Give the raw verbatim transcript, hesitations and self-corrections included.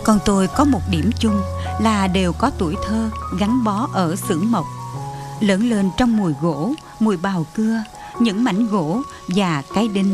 Con tôi có một điểm chung là đều có tuổi thơ gắn bó ở xưởng mộc. Lớn lên trong mùi gỗ, mùi bào cưa, những mảnh gỗ và cái đinh